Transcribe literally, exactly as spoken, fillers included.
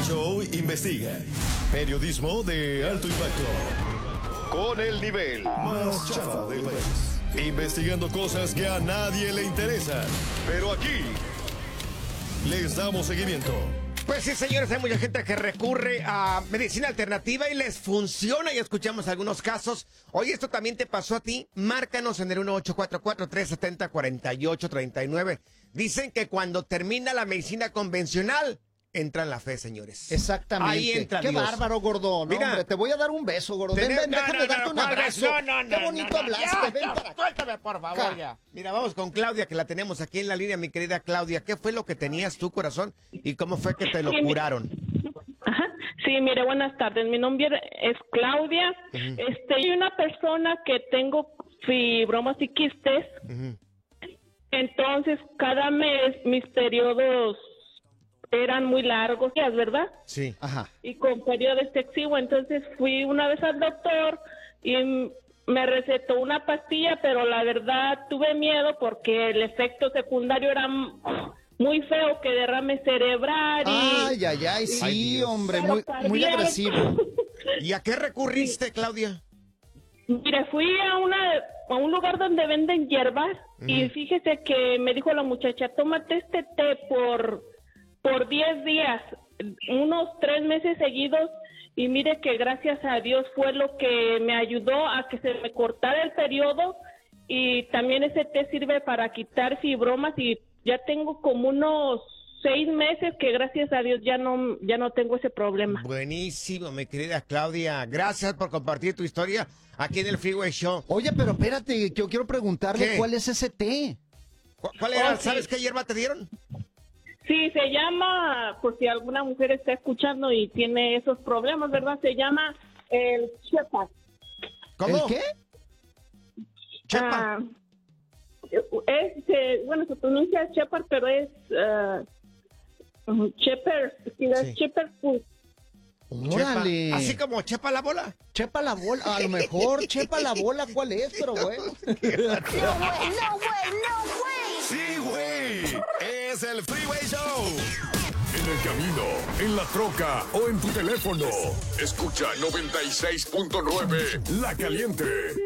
Show investiga. Periodismo de alto impacto. Con el nivel más chafa del país. Investigando cosas que a nadie le interesan. Pero aquí les damos seguimiento. Pues sí, señores, hay mucha gente que recurre a medicina alternativa y les funciona. Ya escuchamos algunos casos. Oye, ¿esto también te pasó a ti? Márcanos en el uno ocho cuatro cuatro, tres siete cero, cuatro ocho tres nueve. Dicen que cuando termina la medicina convencional, entra en la fe, señores. Exactamente. Ahí entra Qué Dios. bárbaro, gordo. No, Mira, hombre, te voy a dar un beso, gordo. Ven, Tener- ven, no, déjame no, darte no, un no, abrazo. no, no, Qué no, bonito no, hablaste. ya, Ven ya, para acá. suéltame, por favor, Acá. ya. Mira, vamos con Claudia, que la tenemos aquí en la línea, mi querida Claudia. ¿Qué fue lo que tenías tu corazón y cómo fue que te lo Sí, mi- curaron? Ajá. Sí, mire, buenas tardes. Mi nombre es Claudia. Este, soy una persona que tengo fibromas y quistes. Ujú. Entonces, cada mes mis periodos eran muy largos, ¿verdad? Sí. Ajá. Y con periodos excesivos. Entonces, fui una vez al doctor y m- me recetó una pastilla, pero la verdad tuve miedo porque el efecto secundario era m- muy feo, que derrame cerebral y... Ay, ay, ay, sí, Ay, Dios. hombre, Pero muy, muy cardíaco. agresivo. ¿Y a qué recurriste, Claudia? Mire, fui a una a un lugar donde venden hierbas y fíjese que me dijo la muchacha, tómate este té por por diez días, unos tres meses seguidos, y mire que gracias a Dios fue lo que me ayudó a que se me cortara el periodo, y también ese té sirve para quitar fibromas, y ya tengo como unos seis meses que gracias a Dios ya no ya no tengo ese problema. Buenísimo, mi querida Claudia. Gracias por compartir tu historia aquí en el Freeway Show. Oye, pero espérate, yo quiero preguntarle ¿Qué? cuál es ese té. ¿Cu- ¿Cuál era? Oh, sí. ¿Sabes qué hierba te dieron? Sí, se llama, por si alguna mujer está escuchando y tiene esos problemas, ¿verdad? Se llama el Shepherd. ¿Cómo? ¿El qué? Chepa. Ah, es, eh, bueno, se pronuncia Shepherd, pero es uh, Shepherd, sí, es Sí. Shepherd Food. Chepa. Órale. Así como chepa la bola. Chepa la bola. A lo mejor chepa la bola, ¿cuál es? Pero bueno. Sí, güey. Es el Freeway Show. En el camino, en la troca o en tu teléfono. Escucha noventa y seis punto nueve La Caliente.